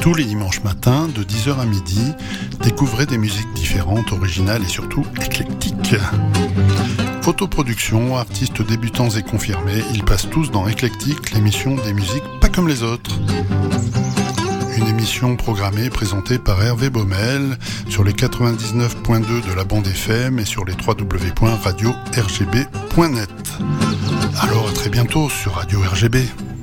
Tous les dimanches matins, de 10h à midi, découvrez des musiques différentes, originales et surtout éclectiques. Autoproduction, artistes débutants et confirmés, ils passent tous dans Éclectique, l'émission des musiques pas comme les autres. Une émission programmée, présentée par Hervé Baumel sur les 99.2 de la bande FM et sur les www.radio-rgb.net. Alors à très bientôt sur Radio RGB.